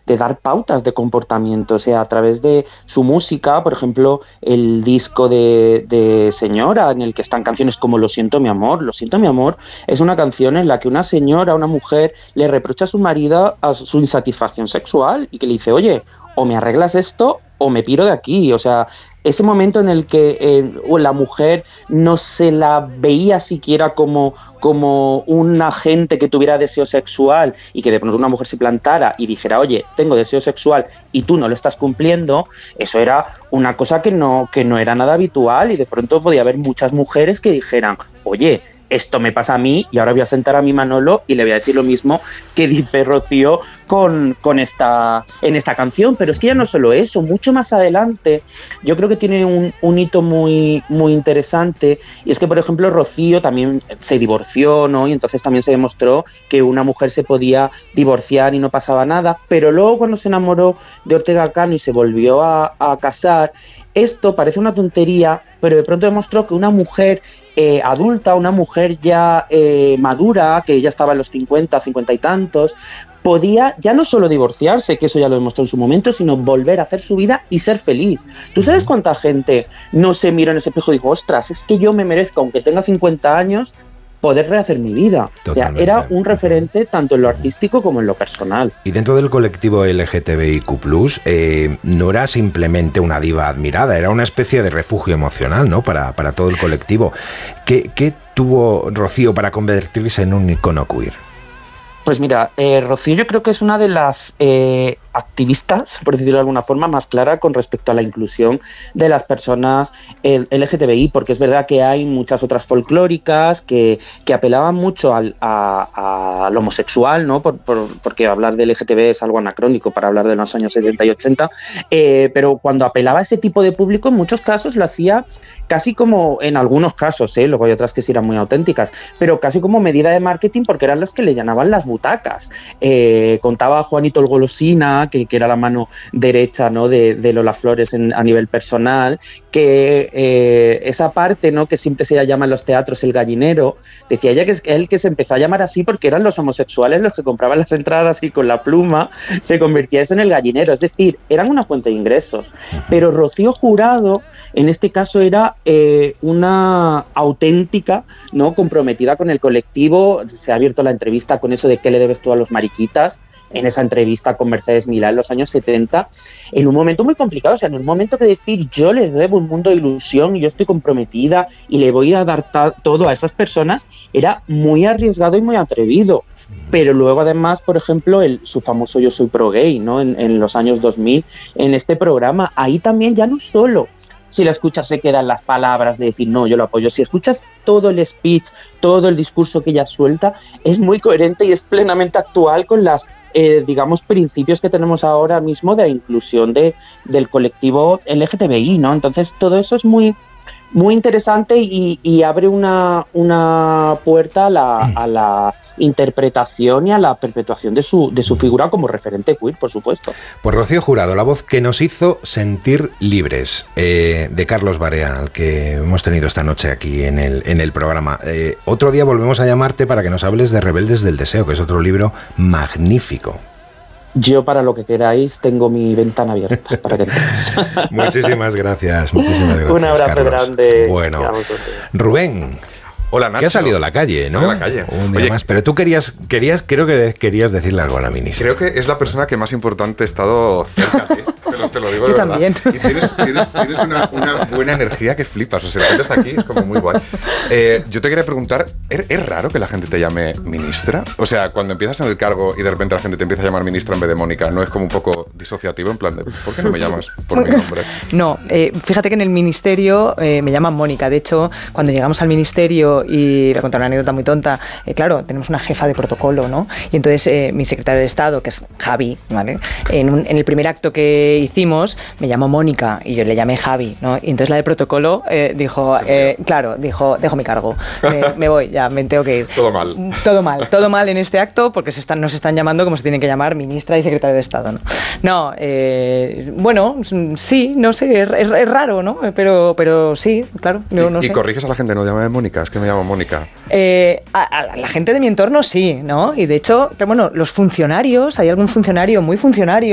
de dar pautas de comportamiento, o sea, a través de su música, por ejemplo, el disco de Señora, en el que están canciones como Lo siento mi amor. Lo siento mi amor es una canción en la que una señora, una mujer, le reprocha a su marido a su insatisfacción sexual y que le dice, oye, o me arreglas esto o me piro de aquí. O sea, ese momento en el que la mujer no se la veía siquiera como un agente que tuviera deseo sexual y que de pronto una mujer se plantara y dijera, oye, tengo deseo sexual y tú no lo estás cumpliendo, eso era una cosa que no era nada habitual, y de pronto podía haber muchas mujeres que dijeran, oye, esto me pasa a mí y ahora voy a sentar a mi Manolo y le voy a decir lo mismo que dice Rocío en esta canción. Pero es que ya no solo eso, mucho más adelante yo creo que tiene un hito muy, muy interesante, y es que, por ejemplo, Rocío también se divorció, ¿no? Y entonces también se demostró que una mujer se podía divorciar y no pasaba nada, pero luego cuando se enamoró de Ortega Cano y se volvió a casar, esto parece una tontería, pero de pronto demostró que una mujer adulta, una mujer ya madura, que ya estaba en los 50 y tantos, podía ya no solo divorciarse, que eso ya lo demostró en su momento, sino volver a hacer su vida y ser feliz. ¿Tú sabes cuánta gente no se miró en ese espejo y dijo, ostras, es que yo me merezco, aunque tenga 50 años, poder rehacer mi vida? O sea, era un referente tanto en lo artístico como en lo personal. Y dentro del colectivo LGTBIQ+, no era simplemente una diva admirada, era una especie de refugio emocional, ¿no? Para todo el colectivo. ¿Qué tuvo Rocío para convertirse en un icono queer? Pues mira, Rocío yo creo que es una de las activistas, por decirlo de alguna forma, más clara con respecto a la inclusión de las personas LGTBI, porque es verdad que hay muchas otras folclóricas que apelaban mucho al homosexual, ¿no? Porque hablar de LGTB es algo anacrónico para hablar de los años 70 y 80, pero cuando apelaba a ese tipo de público, en muchos casos lo hacía casi como, en algunos casos, luego hay otras que sí eran muy auténticas, pero casi como medida de marketing, porque eran los que le llenaban las butacas. Contaba Juanito el Golosina, que era la mano derecha, ¿no? de Lola Flores a nivel personal, que esa parte, ¿no? que siempre se llama en los teatros el gallinero, decía ella que es él que se empezó a llamar así porque eran los homosexuales los que compraban las entradas y con la pluma se convertía eso en el gallinero, es decir, eran una fuente de ingresos. Pero Rocío Jurado, en este caso, era una auténtica, ¿no? comprometida con el colectivo. Se ha abierto la entrevista con eso de qué le debes tú a los mariquitas, en esa entrevista con Mercedes Milá en los años 70, en un momento muy complicado, o sea, en un momento que decir yo les debo un mundo de ilusión y yo estoy comprometida y le voy a dar todo a esas personas, era muy arriesgado y muy atrevido. Pero luego además, por ejemplo, su famoso Yo soy pro gay, ¿no? en los años 2000, en este programa, ahí también ya no solo si la escuchas se quedan las palabras de decir no, yo lo apoyo. Si escuchas todo el speech, todo el discurso que ella suelta, es muy coherente y es plenamente actual con las digamos, principios que tenemos ahora mismo de inclusión del colectivo LGTBI, ¿no? Entonces todo eso es muy, muy interesante y abre una puerta a la interpretación y a la perpetuación de su figura como referente queer, por supuesto. Pues Rocío Jurado, la voz que nos hizo sentir libres, de Carlos Barea, al que hemos tenido esta noche aquí en el programa. Otro día volvemos a llamarte para que nos hables de Rebeldes del Deseo, que es otro libro magnífico. Yo, para lo que queráis, tengo mi ventana abierta para que entres. Muchísimas gracias. Un abrazo, Carlos. Grande. Bueno, Rubén. Hola, Nacho. Que ha salido a la calle, ¿no? A la calle. Un día más. Pero tú creo que querías decirle algo a la ministra. Creo que es la persona que más importante ha estado cerca de ti. Te lo digo de verdad. También. Y tienes una buena energía que flipas. O sea, la gente está aquí, es como muy guay. Yo te quería preguntar, ¿es raro que la gente te llame ministra? O sea, cuando empiezas en el cargo y de repente la gente te empieza a llamar ministra en vez de Mónica, ¿no es como un poco disociativo? En plan de, ¿por qué no me llamas por mi nombre? No, fíjate que en el ministerio me llaman Mónica. De hecho, cuando llegamos al ministerio, y voy a contar una anécdota muy tonta, claro, tenemos una jefa de protocolo, ¿no? Y entonces mi secretario de Estado, que es Javi, ¿vale? En el primer acto que hicimos me llamó Mónica y yo le llamé Javi, ¿no? Y entonces la de protocolo dijo, dejo mi cargo, me voy, ya me tengo que ir. Todo mal en este acto porque nos están llamando como se tienen que llamar ministra y secretario de Estado, ¿no? No, bueno, sí, no sé, es raro, ¿no? Pero sí, claro, no sé. ¿Y corriges a la gente, no llame Mónica? Es que me llamo Mónica. A la gente de mi entorno sí, ¿no? Y de hecho, bueno, los funcionarios, hay algún funcionario muy funcionario